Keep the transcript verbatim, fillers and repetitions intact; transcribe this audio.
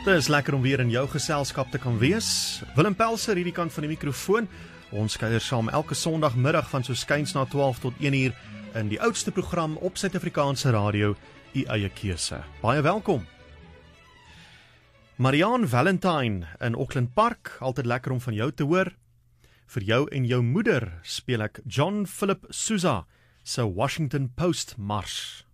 Dit is lekker om weer in jou geselskap te kan wees. Willem Pelser hierdie kant van die mikrofoon. Ons kuier saam elke Sondagmiddag van so skuins na twaalf tot een uur in die oudste program op Suid-Afrikaanse radio, U eie keuse. Baie welkom. Marianne Valentine in Auckland Park, altyd lekker om van jou te hoor. Vir jou en jou moeder speel ek John Philip Sousa se Washington Post Mars.